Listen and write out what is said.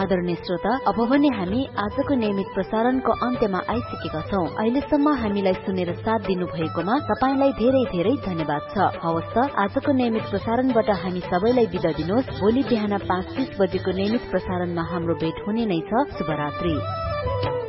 आदरणीय श्रोता, अब भने हामी आजको नियमित प्रसारणको अन्त्यमा आइसकेका छौं। अहिलेसम्म हामीलाई सुनेर साथ दिनु भएकोमा तपाईलाई धेरै धेरै धन्यवाद छ। हवस् त, आजको नियमित प्रसारणबाट हामी सबैलाई बिदा दिनुहोस्। भोलि बिहान 5:30 बजेको नियमित प्रसारणमा हाम्रो भेट हुने नै छ। शुभरात्रि।